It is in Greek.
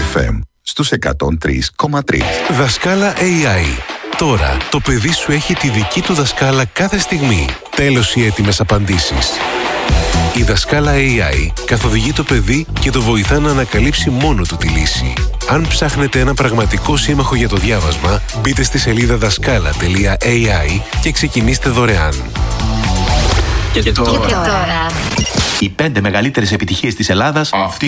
FM στους 103,3. Δασκάλα AI. Τώρα το παιδί σου έχει τη δική του δασκάλα κάθε στιγμή. Τέλος οι έτοιμες απαντήσεις. Η δασκάλα AI καθοδηγεί το παιδί και το βοηθά να ανακαλύψει μόνο του τη λύση. Αν ψάχνετε ένα πραγματικό σύμμαχο για το διάβασμα, μπείτε στη σελίδα δασκάλα.ai και ξεκινήστε δωρεάν. Και τώρα. Οι 5 μεγαλύτερες επιτυχίες της Ελλάδας αυτή